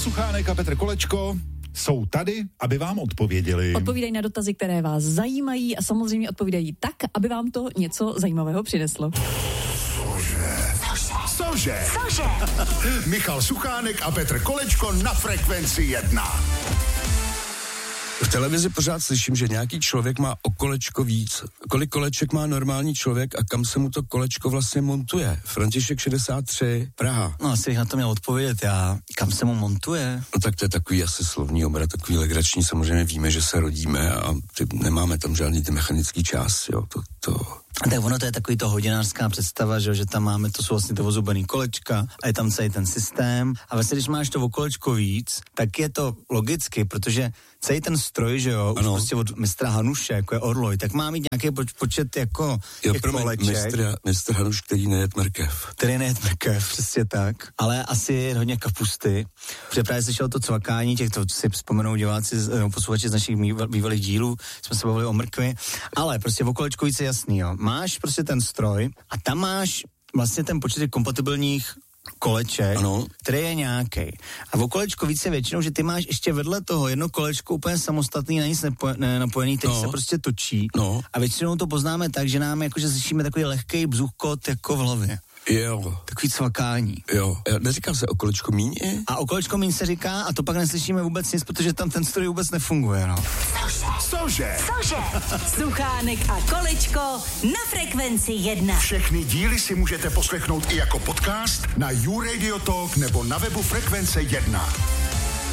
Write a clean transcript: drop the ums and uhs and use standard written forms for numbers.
Suchánek a Petr Kolečko jsou tady, aby vám odpověděli. Odpovídají na dotazy, které vás zajímají a samozřejmě odpovídají tak, aby vám to něco zajímavého přineslo. Cože? Michal Suchánek a Petr Kolečko na Frekvenci 1. V televizi pořád slyším, že nějaký člověk má o kolečko víc. Kolik koleček má normální člověk a kam se mu to kolečko vlastně montuje? František 63, Praha. No asi bych na to měl odpovědět já. Kam se mu montuje? No tak to je takový asi slovní obrat, takový legrační. Samozřejmě víme, že se rodíme a nemáme tam žádný ty mechanický část, jo. Tak ono to je takový to hodinářská představa, že tam máme, to jsou vlastně to ozubený kolečka a je tam celý ten systém a vlastně když máš to o kolečko víc, tak je to logicky, protože celý ten stroj, že jo, už prostě od mistra Hanuše, jako je Orloj, tak má mít nějaký počet jako koleček. Mistr Hanuš, který nejet mrkev. Přesně tak. Ale asi hodně kapusty, protože právě slyšel to cvakání, to si vzpomenou diváci, posluchači z našich bývalých dílů, jsme se bavili o mrkvi, ale prostě o kolečko víc je jasný, jo. Máš prostě ten stroj a tam máš vlastně ten počet kompatibilních koleček, který je nějaký. A o kolečko víc je většinou, že ty máš ještě vedle toho jedno kolečko úplně samostatný, na nic napojený, který se prostě točí. A většinou to poznáme tak, že nám jakože slyšíme takový lehkej bzuchkot jako v hlavě. Jo. Takový cvakání. Jo. Neříká se o kolečko míň? A o kolečko míň se říká a to pak neslyšíme vůbec nic, protože tam ten stroj vůbec nefunguje, no. Cože? Suchánek a Kolečko na Frekvenci 1. Všechny díly si můžete poslechnout i jako podcast na YouRadio Talk nebo na webu Frekvence 1.